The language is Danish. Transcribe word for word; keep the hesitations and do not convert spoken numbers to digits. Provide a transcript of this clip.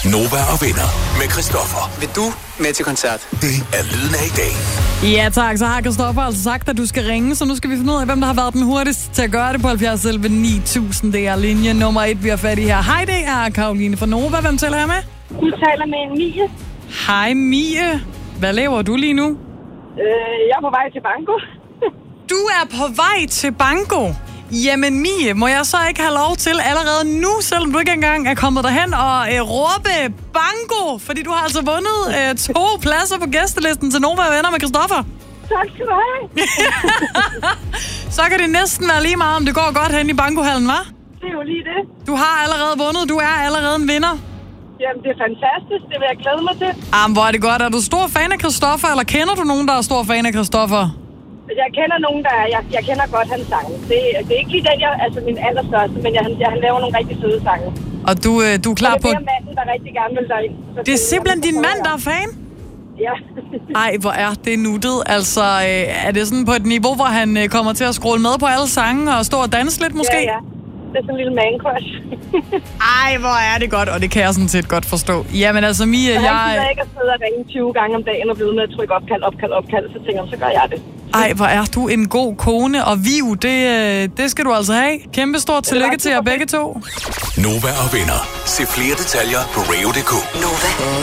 Nova og Venner med Christoffer. Vil du med til koncert? Det er lyden af i dag. Ja tak, så har Christoffer altså sagt, at du skal ringe, så nu skal vi finde ud af, hvem der har været den hurtigste til at gøre det på halvfjerds elleve ni tusind. Det er linje nummer et, vi har fat i her. Hej, det er Karoline fra Nova. Hvem taler jeg med? Du taler med en Mie. Hej Mie. Hvad laver du lige nu? Øh, jeg er på vej til banko. Du er på vej til banko. Jamen Mie, må jeg så ikke have lov til allerede nu, selvom du ikke engang er kommet derhen, og øh, råbe banko? Fordi du har altså vundet øh, to pladser på gæstelisten til Nova og Venner med Christoffer. Tak skal du have. Så kan det næsten være lige meget, om det går godt hen i bankohallen, hva'? Det er jo lige det. Du har allerede vundet, du er allerede en vinder. Jamen, det er fantastisk. Det vil jeg glæde mig til. Jamen, hvor er det godt. Er du stor fan af Christoffer, eller kender du nogen, der er stor fan af Christoffer? Jeg kender nogen, der er... Jeg, jeg kender godt hans sange. Det, det er ikke lige den, jeg... Altså, min allerstørste, men jeg, jeg, han laver nogle rigtig søde sange. Og du, øh, du er klar og det er på... mere manden, der rigtig gerne vil derind. Det er simpelthen din mand, der er fan? Ja. Ej, hvor er det nuttet. Altså, øh, er det sådan på et niveau, hvor han øh, kommer til at scrolle med på alle sange og stå og danse lidt, måske? Ja, ja. Det er sådan en lille man-crush. Ej, hvor er det godt, og det kan jeg sådan set godt forstå. Jamen altså, Mia, jeg... Han gider ikke at sidde og ringe tyve gange om dagen og blive med at trykke opkald, opkald, opkald, så tænker jeg, så gør jeg det. Ej, hvor er du en god kone, og Viv, det, det skal du altså have. Kæmpe stort tillykke til jer begge to. Nova og Venner. Se flere detaljer på radio punktum d k. Nova.